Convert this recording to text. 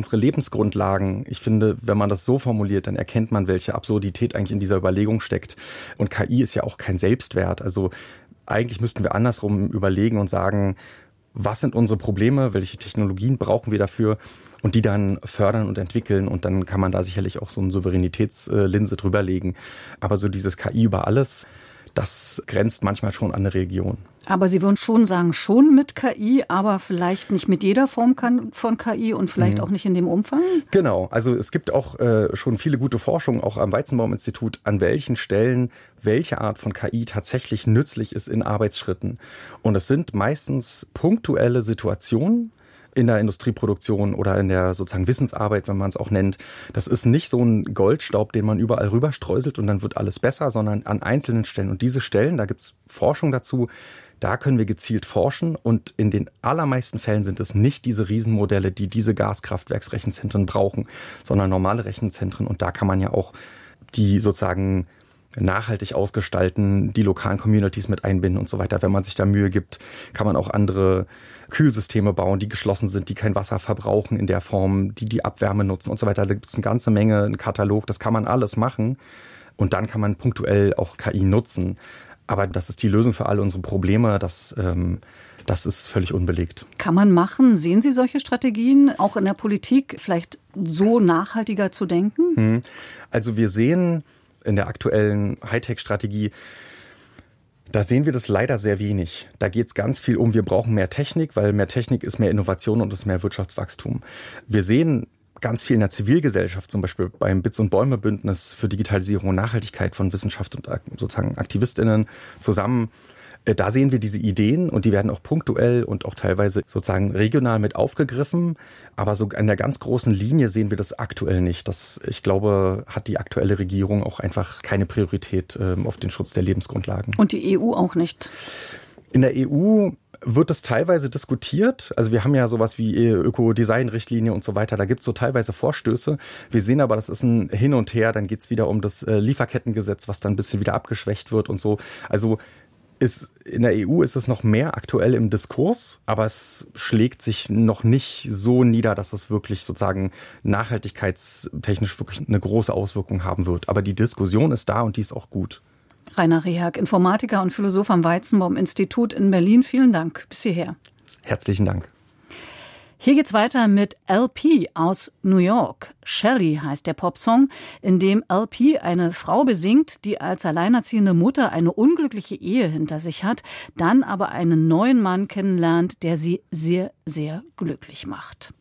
unsere Lebensgrundlagen. Ich finde, wenn man das so formuliert, dann erkennt man, welche Absurdität eigentlich in dieser Überlegung steckt. Und KI ist ja auch kein Selbstwert. Also eigentlich müssten wir andersrum überlegen und sagen, was sind unsere Probleme, welche Technologien brauchen wir dafür und die dann fördern und entwickeln. Und dann kann man da sicherlich auch so eine Souveränitätslinse drüberlegen. Aber so dieses KI über alles, das grenzt manchmal schon an eine Religion. Aber Sie würden schon sagen, schon mit KI, aber vielleicht nicht mit jeder Form von KI und vielleicht auch nicht in dem Umfang? Genau, also es gibt auch schon viele gute Forschung, auch am Weizenbaum-Institut, an welchen Stellen welche Art von KI tatsächlich nützlich ist in Arbeitsschritten. Und es sind meistens punktuelle Situationen in der Industrieproduktion oder in der sozusagen Wissensarbeit, wenn man es auch nennt. Das ist nicht so ein Goldstaub, den man überall rüberstreuselt und dann wird alles besser, sondern an einzelnen Stellen. Und diese Stellen, da gibt es Forschung dazu, da können wir gezielt forschen und in den allermeisten Fällen sind es nicht diese Riesenmodelle, die diese Gaskraftwerksrechenzentren brauchen, sondern normale Rechenzentren. Und da kann man ja auch die sozusagen nachhaltig ausgestalten, die lokalen Communities mit einbinden und so weiter. Wenn man sich da Mühe gibt, kann man auch andere Kühlsysteme bauen, die geschlossen sind, die kein Wasser verbrauchen in der Form, die Abwärme nutzen und so weiter. Da gibt es eine ganze Menge, einen Katalog, das kann man alles machen und dann kann man punktuell auch KI nutzen. Aber das ist die Lösung für alle unsere Probleme, das ist völlig unbelegt. Kann man machen? Sehen Sie solche Strategien auch in der Politik, vielleicht so nachhaltiger zu denken? Also wir sehen in der aktuellen Hightech-Strategie, da sehen wir das leider sehr wenig. Da geht es ganz viel um, wir brauchen mehr Technik, weil mehr Technik ist mehr Innovation und ist mehr Wirtschaftswachstum. Wir sehen ganz viel in der Zivilgesellschaft, zum Beispiel beim Bits- und Bäume-Bündnis für Digitalisierung und Nachhaltigkeit von Wissenschaft und sozusagen AktivistInnen zusammen. Da sehen wir diese Ideen und die werden auch punktuell und auch teilweise sozusagen regional mit aufgegriffen. Aber so an der ganz großen Linie sehen wir das aktuell nicht. Das, ich glaube, hat die aktuelle Regierung auch einfach keine Priorität auf den Schutz der Lebensgrundlagen. Und die EU auch nicht? In der EU wird das teilweise diskutiert. Also wir haben ja sowas wie Ökodesign-Richtlinie und so weiter. Da gibt es so teilweise Vorstöße. Wir sehen aber, das ist ein Hin und Her. Dann geht es wieder um das Lieferkettengesetz, was dann ein bisschen wieder abgeschwächt wird und so. Also in der EU ist es noch mehr aktuell im Diskurs, aber es schlägt sich noch nicht so nieder, dass es wirklich sozusagen nachhaltigkeitstechnisch wirklich eine große Auswirkung haben wird. Aber die Diskussion ist da und die ist auch gut. Rainer Rehag, Informatiker und Philosoph am Weizenbaum-Institut in Berlin. Vielen Dank bis hierher. Herzlichen Dank. Hier geht's weiter mit LP aus New York. Shelley heißt der Popsong, in dem LP eine Frau besingt, die als alleinerziehende Mutter eine unglückliche Ehe hinter sich hat, dann aber einen neuen Mann kennenlernt, der sie sehr, sehr glücklich macht.